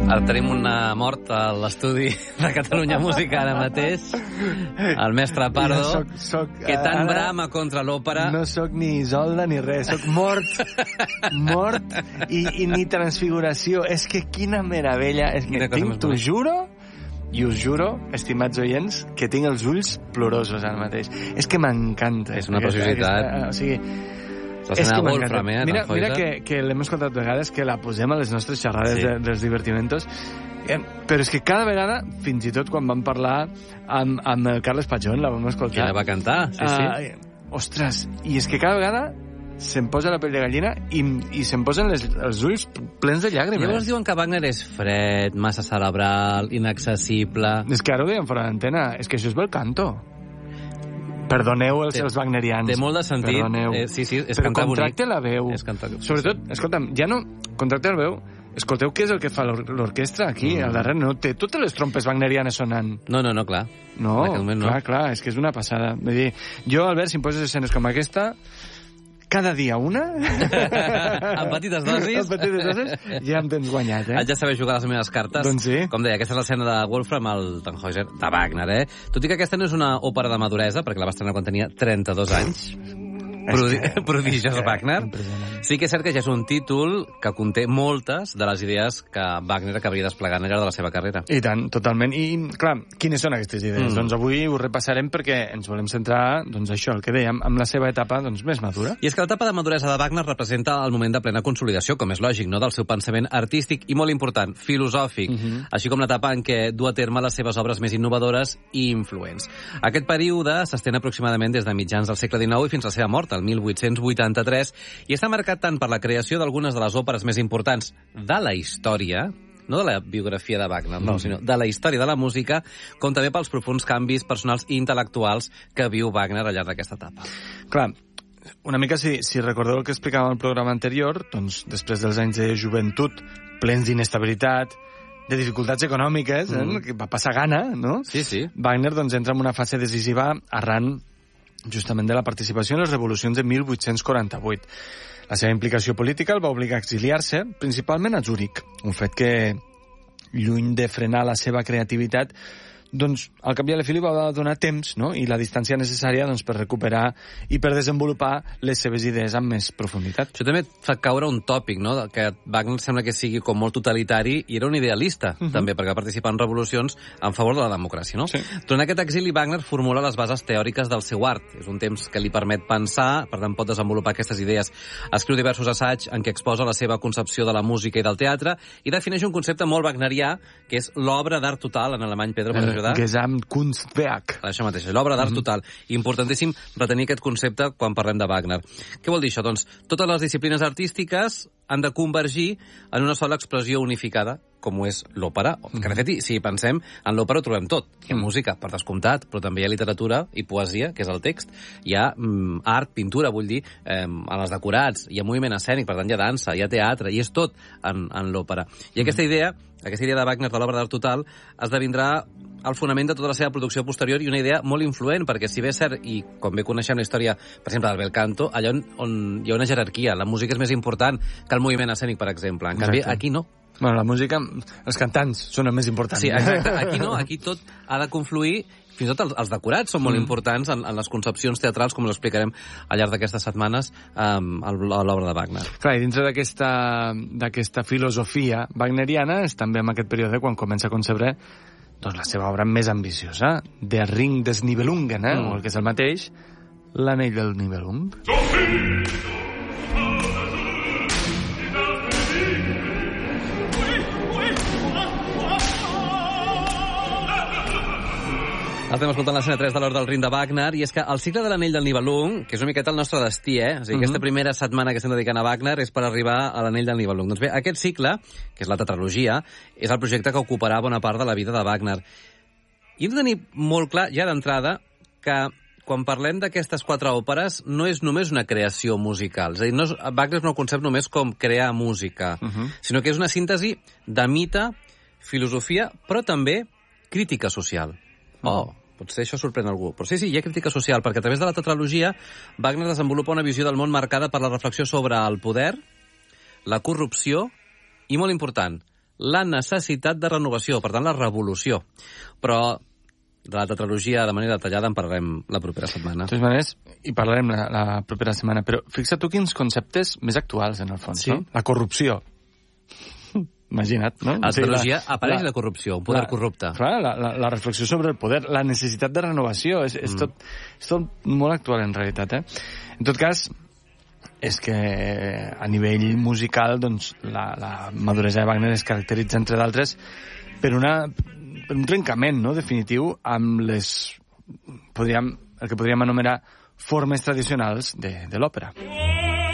Ara tenim una mort a l'estudi de Catalunya Música ara mateix, el mestre Pardo, que tant brama contra l'òpera. No sóc ni Isolda ni res, sóc mort i ni transfiguració. És que quina meravella, és que t'ho juro, i us juro, estimats oients, que tinc els ulls plorosos ara mateix. És que m'encanta. És una preciositat. O sigui, és que m'encanta. Mira que l'hem escoltat vegades, que la posem a les nostres xerrades dels divertimentos, però és que cada vegada, fins i tot quan vam parlar amb el Carles Pachón, la vam escoltar. Que la va cantar, sí. Ostres, i és que cada vegada se'm posa la pell de gallina i se'm posen els ulls plens de llàgrimes. Llavors diuen que Wagner és fred, massa cerebral, inaccessible... És que ara ho dèiem fora d'antena, és que això és bel canto. Perdoneu els wagnerians. Té molt de sentit. Sí, és però cantar bonic. Però contracte la veu. Sobretot, escolta'm, ja no... Contracte la veu. Escolteu què és el que fa l'orquestra aquí, al darrere. No té totes les trompes wagnerianes sonant. No, clar. No, clar, és que és una passada. Vull dir, jo, Albert, si em poses escenes com aquesta... Cada dia una... En petites dosis. Ja em tens guanyat, Haig de saber jugar les meves cartes. Doncs sí. Com deia, aquesta és l'escena de Wolfram, el Tannhäuser de Wagner, Tot i que aquesta no és una òpera de maduresa, perquè la va estrenar quan tenia 32 anys. Prodigiós Wagner. Sí que és cert que ja és un títol que conté moltes de les idees que Wagner acabaria desplegant al llarg de la seva carrera. I tant, totalment. I, clar, quines són aquestes idees? Doncs avui ho repassarem perquè ens volem centrar, doncs això, el que dèiem, amb la seva etapa més madura. I és que l'etapa de maduresa de Wagner representa el moment de plena consolidació, com és lògic, no?, del seu pensament artístic i, molt important, filosòfic, així com l'etapa en què du a terme les seves obres més innovadores i influents. Aquest període s'estén aproximadament des de mitjans del segle XIX i fins a la seva mort, el 1883, i està marcat tant per la creació d'algunes de les òperes més importants de la història, no de la biografia de Wagner, no, sinó de la història de la música, com també pels profunds canvis personals i intel·lectuals que viu Wagner al llarg d'aquesta etapa. Clar, una mica, si recordeu el que explicàvem al programa anterior, doncs després dels anys de joventut, plens d'inestabilitat, de dificultats econòmiques, que va passar gana, no? Sí. Wagner doncs entra en una fase decisiva arran justament de la participació en les revolucions de 1848. La seva implicació política el va obligar a exiliar-se, principalment a Zúrich, un fet que, lluny de frenar la seva creativitat, doncs al cap i a la fi li va donar temps, no?, i la distància necessària doncs, per recuperar i per desenvolupar les seves idees amb més profunditat. Això també fa caure un tòpic, no?, que Wagner sembla que sigui com molt totalitari i era un idealista, també, perquè va participar en revolucions en favor de la democràcia, no? Sí. Durant aquest exili, Wagner formula les bases teòriques del seu art. És un temps que li permet pensar, per tant pot desenvolupar aquestes idees. Escriu diversos assaigs en què exposa la seva concepció de la música i del teatre i defineix un concepte molt wagnerià, que és l'obra d'art total, en alemany, Pedro, per ajudar. Gesamtkunstwerk. Això mateix, l'obra d'art total. Importantíssim retenir aquest concepte quan parlem de Wagner. Què vol dir això? Doncs totes les disciplines artístiques han de convergir en una sola expressió unificada, com ho és l'òpera. Que, de fet, si pensem, en l'òpera ho trobem tot. Hi ha música, per descomptat, però també hi ha literatura i poesia, que és el text. Hi ha art, pintura, vull dir, en els decorats, hi ha moviment escènic, per tant hi ha dansa, hi ha teatre, i és tot en l'òpera. I aquesta idea de Wagner de l'obra d'art total esdevindrà el fonament de tota la seva producció posterior i una idea molt influent, perquè si bé és cert, i com bé coneixem la història, per exemple, del bel canto, allà on hi ha una jerarquia, la música és més important que el moviment escènic, per exemple. En canvi, aquí no. Bueno, la música, els cantants són els més importants. Sí, exacte. Aquí no, aquí tot ha de confluir, fins i tot els decorats són molt importants en les concepcions teatrals, com us explicarem al llarg d'aquestes setmanes a l'obra de Wagner. Clar, i dintre d'aquesta filosofia wagneriana és també en aquest període quan comença a concebre doncs la seva obra més ambiciosa, Der Ring des Nibelungen, o el que és el mateix, l'Anell del Nibelung. Estem escoltant l'escena 3 de l'Or del Rin de Wagner, i és que el cicle de l'Anell del Nibelung, que és una miqueta el nostre destí, O sigui, aquesta primera setmana que estem dedicant a Wagner és per arribar a l'Anell del Nibelung. Doncs bé, aquest cicle, que és la tetralogia, és el projecte que ocuparà bona part de la vida de Wagner. I hem de tenir molt clar, ja d'entrada, que quan parlem d'aquestes 4 òperes no és només una creació musical. És a dir, Wagner no ho concep només com crear música, sinó que és una síntesi de mite, filosofia, però també crítica social. Potser això sorprèn algú. Però sí, hi ha crítica social, perquè a través de la tetralogia Wagner desenvolupa una visió del món marcada per la reflexió sobre el poder, la corrupció i, molt important, la necessitat de renovació, per tant, la revolució. Però de la tetralogia de manera detallada en parlarem la propera setmana. De totes maneres, hi parlarem la propera setmana, però fixa't tu quins conceptes més actuals, en el fons, sí? No? La corrupció. Imagina't, no? A la tetralogia apareix la corrupció, un poder corrupte. Clar, la reflexió sobre el poder, la necessitat de renovació, és tot molt actual, en realitat, En tot cas, és que a nivell musical, doncs, la maduresa de Wagner es caracteritza, entre d'altres, per un trencament, no?, definitiu amb el que podríem anomenar formes tradicionals de l'òpera.